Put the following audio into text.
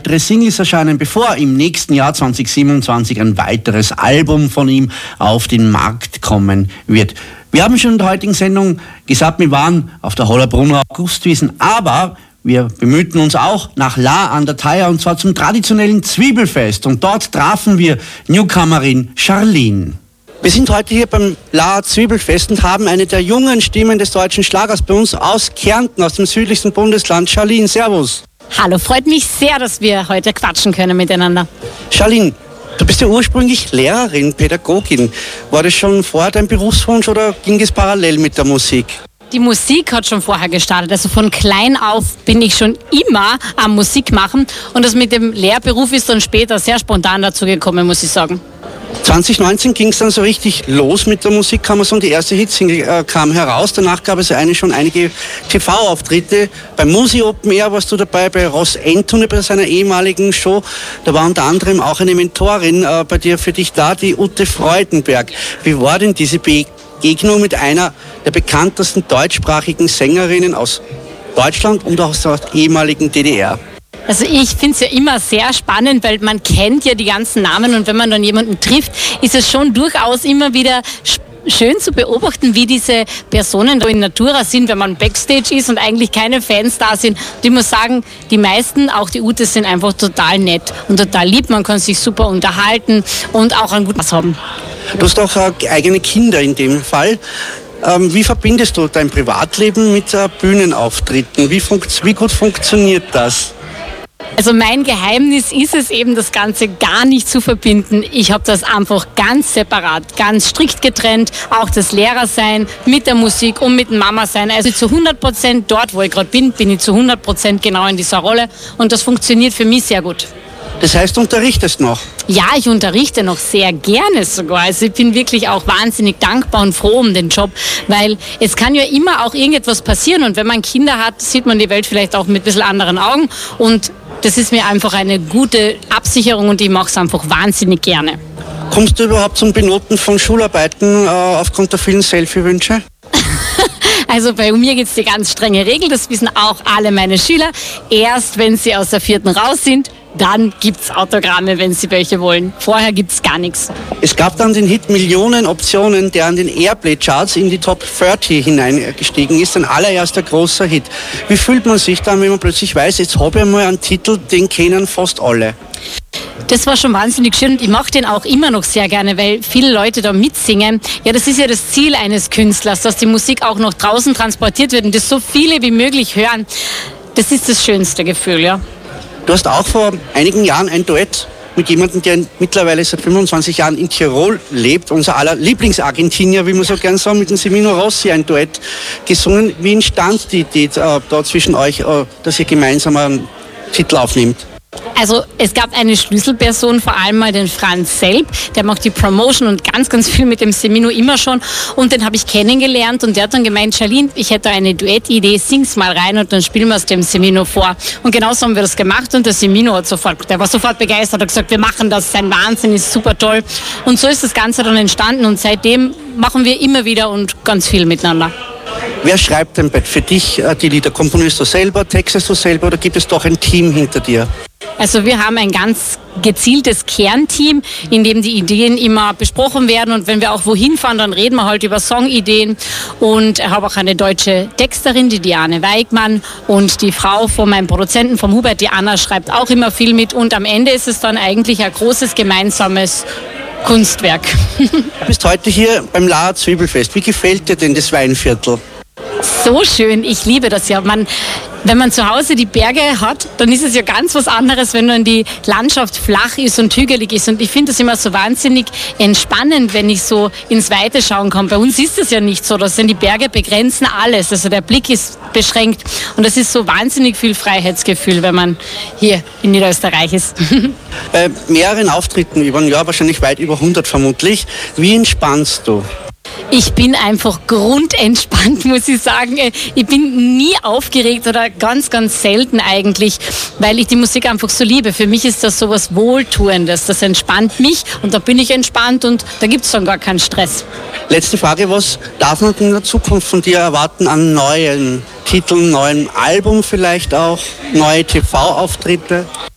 weitere Singles erscheinen, bevor im nächsten Jahr 2027 ein weiteres Album von ihm auf den Markt kommen wird. Wir haben schon in der heutigen Sendung gesagt, wir waren auf der Hollabrunner Augustwiesen, aber wir bemühten uns auch nach La an der Thaya, und zwar zum traditionellen Zwiebelfest. Und dort trafen wir Newcomerin Charlene. Wir sind heute hier beim La Zwiebelfest und haben eine der jungen Stimmen des deutschen Schlagers bei uns aus Kärnten, aus dem südlichsten Bundesland. Charlene, servus. Hallo, freut mich sehr, dass wir heute quatschen können miteinander. Charlene, du bist ja ursprünglich Lehrerin, Pädagogin. War das schon vorher dein Berufswunsch oder ging es parallel mit der Musik? Die Musik hat schon vorher gestartet. Also von klein auf bin ich schon immer am Musik machen. Und das mit dem Lehrberuf ist dann später sehr spontan dazu gekommen, muss ich sagen. 2019 ging es dann so richtig los mit der Musik, kann man sagen. Die erste Hitsingle kam heraus. Danach gab es schon einige TV-Auftritte. Beim Musi Open Air warst du dabei, bei Ross Anthony bei seiner ehemaligen Show. Da war unter anderem auch eine Mentorin bei dir, für dich da, die Ute Freudenberg. Wie war denn diese Begegnung mit einer der bekanntesten deutschsprachigen Sängerinnen aus Deutschland und aus der ehemaligen DDR? Also ich finde es ja immer sehr spannend, weil man kennt ja die ganzen Namen, und wenn man dann jemanden trifft, ist es schon durchaus immer wieder schön zu beobachten, wie diese Personen da in Natura sind, wenn man Backstage ist und eigentlich keine Fans da sind. Und ich muss sagen, die meisten, auch die Ute, sind einfach total nett und total lieb. Man kann sich super unterhalten und auch einen guten Spaß haben. Du hast auch eigene Kinder in dem Fall. Wie verbindest du dein Privatleben mit Bühnenauftritten? Wie gut funktioniert das? Also mein Geheimnis ist es eben, das Ganze gar nicht zu verbinden. Ich habe das einfach ganz separat, ganz strikt getrennt. Auch das Lehrersein mit der Musik und mit dem Mama-Sein. Also zu 100% dort, wo ich gerade bin ich zu 100% genau in dieser Rolle. Und das funktioniert für mich sehr gut. Das heißt, du unterrichtest noch? Ja, ich unterrichte noch sehr gerne sogar. Also ich bin wirklich auch wahnsinnig dankbar und froh um den Job, weil es kann ja immer auch irgendetwas passieren. Und wenn man Kinder hat, sieht man die Welt vielleicht auch mit ein bisschen anderen Augen. Und das ist mir einfach eine gute Absicherung und ich mache es einfach wahnsinnig gerne. Kommst du überhaupt zum Benoten von Schularbeiten aufgrund der vielen Selfie-Wünsche? Also bei mir gibt es die ganz strenge Regel, das wissen auch alle meine Schüler. Erst wenn sie aus der 4. raus sind, dann gibt es Autogramme, wenn sie welche wollen. Vorher gibt es gar nichts. Es gab dann den Hit Millionen Optionen, der an den Airplay-Charts in die Top 30 hineingestiegen ist. Ein allererster großer Hit. Wie fühlt man sich dann, wenn man plötzlich weiß, jetzt habe ich mal einen Titel, den kennen fast alle? Das war schon wahnsinnig schön und ich mache den auch immer noch sehr gerne, weil viele Leute da mitsingen. Ja, das ist ja das Ziel eines Künstlers, dass die Musik auch noch draußen transportiert wird und das so viele wie möglich hören. Das ist das schönste Gefühl, ja. Du hast auch vor einigen Jahren ein Duett mit jemandem, der mittlerweile seit 25 Jahren in Tirol lebt, unser aller Lieblingsargentinier, wie man so gern sagt, mit dem Semino Rossi ein Duett gesungen. Wie entstand die Idee da zwischen euch, dass ihr gemeinsam einen Titel aufnehmt? Also es gab eine Schlüsselperson, vor allem mal den Franz Selb, der macht die Promotion und ganz, ganz viel mit dem Semino immer schon, und den habe ich kennengelernt und der hat dann gemeint, Charlene, ich hätte eine Duettidee, sing's mal rein und dann spielen wir es dem Semino vor. Und genauso haben wir das gemacht und der Semino der war sofort begeistert, hat gesagt, wir machen das, sein Wahnsinn ist super toll, und so ist das Ganze dann entstanden und seitdem machen wir immer wieder und ganz viel miteinander. Wer schreibt denn für dich die Lieder? Komponierst du selber, textest du selber oder gibt es doch ein Team hinter dir? Also wir haben ein ganz gezieltes Kernteam, in dem die Ideen immer besprochen werden, und wenn wir auch wohin fahren, dann reden wir halt über Songideen, und ich habe auch eine deutsche Texterin, die Diane Weigmann, und die Frau von meinem Produzenten, vom Hubert, die Anna, schreibt auch immer viel mit, und am Ende ist es dann eigentlich ein großes gemeinsames Kunstwerk. Du bist heute hier beim La Zwiebelfest. Wie gefällt dir denn das Weinviertel? So schön, ich liebe das ja. Wenn man zu Hause die Berge hat, dann ist es ja ganz was anderes, wenn dann die Landschaft flach ist und hügelig ist. Und ich finde das immer so wahnsinnig entspannend, wenn ich so ins Weite schauen kann. Bei uns ist es ja nicht so, dass die Berge begrenzen alles. Also der Blick ist beschränkt. Und das ist so wahnsinnig viel Freiheitsgefühl, wenn man hier in Niederösterreich ist. Bei mehreren Auftritten über ein Jahr, wahrscheinlich weit über 100 vermutlich. Wie entspannst du? Ich bin einfach grundentspannt, muss ich sagen. Ich bin nie aufgeregt oder ganz, ganz selten eigentlich, weil ich die Musik einfach so liebe. Für mich ist das so was Wohltuendes. Das entspannt mich und da bin ich entspannt und da gibt es dann gar keinen Stress. Letzte Frage, was darf man in der Zukunft von dir erwarten an neuen Titeln, neuen Album vielleicht auch, neue TV-Auftritte?